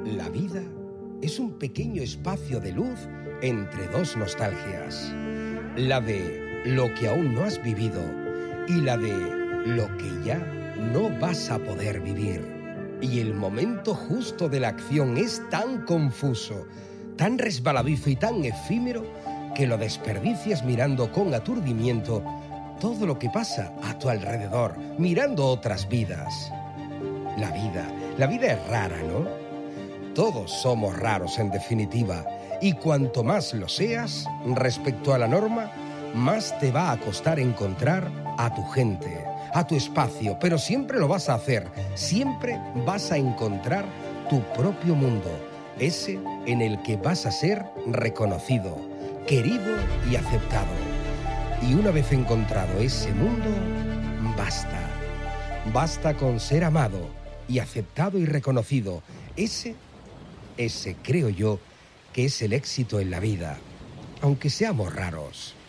La vida es un pequeño espacio de luz entre dos nostalgias. La de lo que aún no has vivido y la de lo que ya no vas a poder vivir. Y el momento justo de la acción es tan confuso, tan resbaladizo y tan efímero que lo desperdicias mirando con aturdimiento todo lo que pasa a tu alrededor, mirando otras vidas. La vida es rara, ¿no? Todos somos raros en definitiva, y cuanto más lo seas respecto a la norma, más te va a costar encontrar a tu gente, a tu espacio, pero siempre lo vas a hacer, siempre vas a encontrar tu propio mundo, ese en el que vas a ser reconocido, querido y aceptado. Y una vez encontrado ese mundo, basta. Basta con ser amado y aceptado y reconocido. Ese creo yo que es el éxito en la vida, aunque seamos raros.